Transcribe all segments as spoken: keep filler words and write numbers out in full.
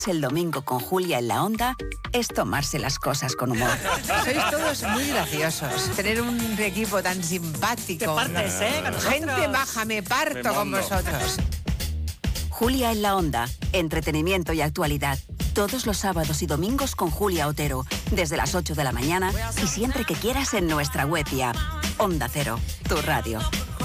El domingo con Julia en la Onda es tomarse las cosas con humor. Sois todos muy graciosos. Tener un equipo tan simpático. Te partes, ¿eh? Con nosotros. Gente baja, me parto Me con mondo. vosotros. Julia en la Onda, entretenimiento y actualidad. Todos los sábados y domingos con Julia Otero, desde las ocho de la mañana y siempre que quieras en nuestra web y app. Onda Cero, tu radio.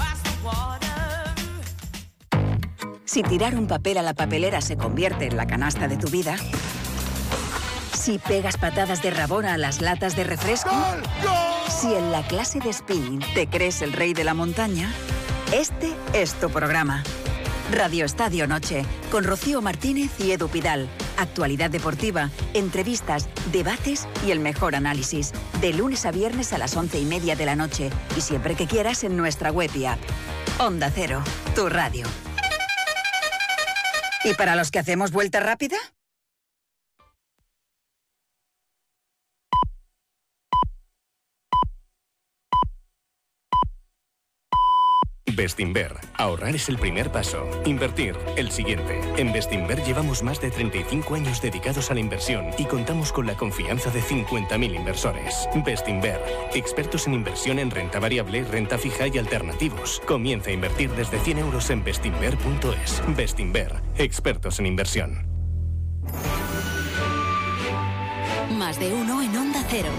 Si tirar un papel a la papelera se convierte en la canasta de tu vida. Si pegas patadas de rabona a las latas de refresco. ¡Gol! ¡Gol! Si en la clase de spinning te crees el rey de la montaña. Este es tu programa. Radio Estadio Noche, con Rocío Martínez y Edu Pidal. Actualidad deportiva, entrevistas, debates y el mejor análisis. De lunes a viernes a las once y media de la noche. Y siempre que quieras en nuestra web y app. Onda Cero, tu radio. ¿Y para los que hacemos vuelta rápida? Bestinver. Ahorrar es el primer paso. Invertir, el siguiente. En Bestinver llevamos más de treinta y cinco años dedicados a la inversión y contamos con la confianza de cincuenta mil inversores. Bestinver. Expertos en inversión en renta variable, renta fija y alternativos. Comienza a invertir desde cien euros en bestinver punto es. Bestinver. Expertos en inversión. Más de uno en Onda Cero.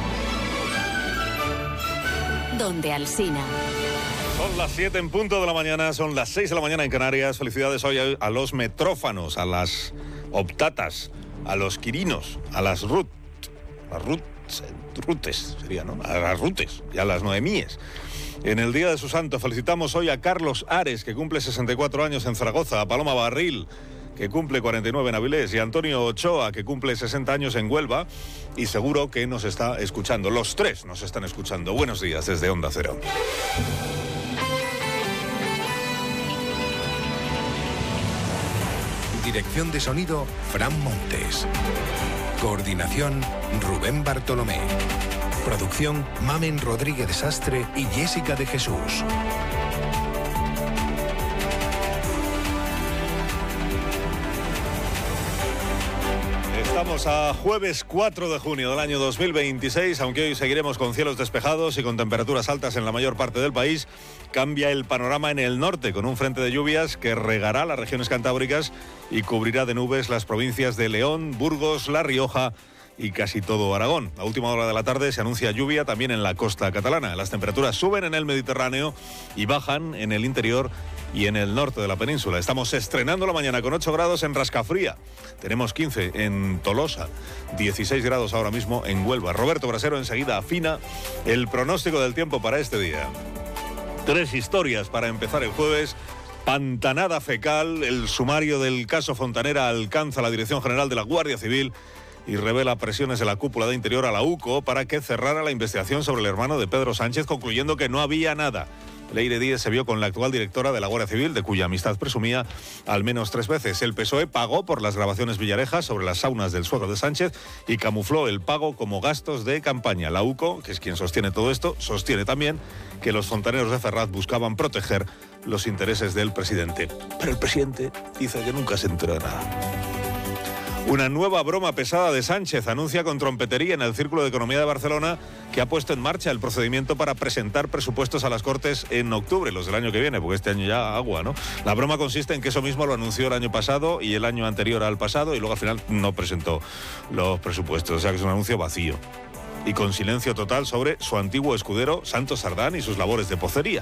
Donde Alsina. Son las siete en punto de la mañana, son las seis de la mañana en Canarias. Felicidades hoy a, a los metrófanos, a las optatas, a los quirinos, a las Ruth, las Ruth, Rutes sería, ¿no? A las Rutes y a las Noemíes. En el día de su santo felicitamos hoy a Carlos Ares, que cumple sesenta y cuatro años en Zaragoza, a Paloma Barril, que cumple cuarenta y nueve en Avilés, y a Antonio Ochoa, que cumple sesenta años en Huelva, y seguro que nos está escuchando. Los tres nos están escuchando. Buenos días desde Onda Cero. Dirección de sonido, Fran Montes. Coordinación, Rubén Bartolomé. Producción, Mamen Rodríguez Sastre y Jessica de Jesús. Estamos a jueves cuatro de junio del año dos mil veintiséis, aunque hoy seguiremos con cielos despejados y con temperaturas altas en la mayor parte del país. Cambia el panorama en el norte, con un frente de lluvias que regará las regiones cantábricas y cubrirá de nubes las provincias de León, Burgos, La Rioja y casi todo Aragón. A última hora de la tarde se anuncia lluvia también en la costa catalana. Las temperaturas suben en el Mediterráneo y bajan en el interior y en el norte de la península. Estamos estrenando la mañana con ocho grados en Rascafría. Tenemos quince en Tolosa, dieciséis grados ahora mismo en Huelva. Roberto Brasero enseguida afina el pronóstico del tiempo para este día. Tres historias para empezar el jueves. Pantanada fecal, el sumario del caso Fontanera alcanza la Dirección General de la Guardia Civil y revela presiones de la cúpula de Interior a la UCO para que cerrara la investigación sobre el hermano de Pedro Sánchez, concluyendo que no había nada. Leire Díez se vio con la actual directora de la Guardia Civil, de cuya amistad presumía al menos tres veces. El P S O E pagó por las grabaciones Villarejas sobre las saunas del suegro de Sánchez y camufló el pago como gastos de campaña. La UCO, que es quien sostiene todo esto, sostiene también que los fontaneros de Ferraz buscaban proteger los intereses del presidente. Pero el presidente dice que nunca se enteró de nada. Una nueva broma pesada de Sánchez anuncia con trompetería en el Círculo de Economía de Barcelona que ha puesto en marcha el procedimiento para presentar presupuestos a las Cortes en octubre, los del año que viene, porque este año ya agua, ¿no? La broma consiste en que eso mismo lo anunció el año pasado y el año anterior al pasado y luego al final no presentó los presupuestos, o sea que es un anuncio vacío y con silencio total sobre su antiguo escudero Santos Sardán y sus labores de pocería.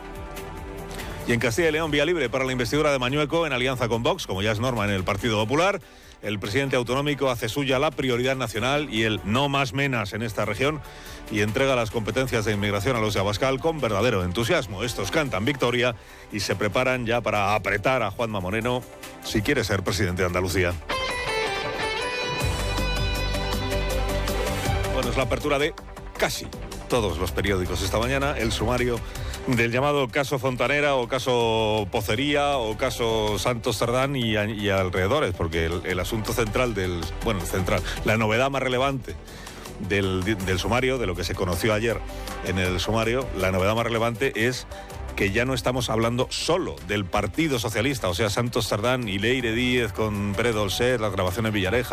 Y en Castilla y León, vía libre para la investidura de Mañueco en alianza con Vox, como ya es norma en el Partido Popular. El presidente autonómico hace suya la prioridad nacional y el no más menas en esta región y entrega las competencias de inmigración a los de Abascal con verdadero entusiasmo. Estos cantan victoria y se preparan ya para apretar a Juanma Moreno si quiere ser presidente de Andalucía. Bueno, es la apertura de casi todos los periódicos esta mañana, el sumario del llamado caso Fontanera o caso Pocería o caso Santos Sardán y, y alrededores, porque el, el asunto central del, bueno, central, la novedad más relevante del, del sumario, de lo que se conoció ayer en el sumario, la novedad más relevante es que ya no estamos hablando solo del Partido Socialista, o sea, Santos Sardán y Leire Díez con Pérez Dolcet, las grabaciones Villarejas,